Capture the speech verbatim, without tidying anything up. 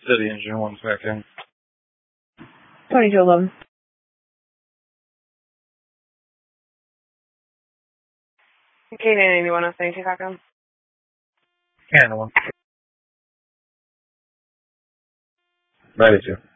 City engine, one second. twenty-two eleven. K nine eighty-one, I'll say Chicago. Canada one. Ready to.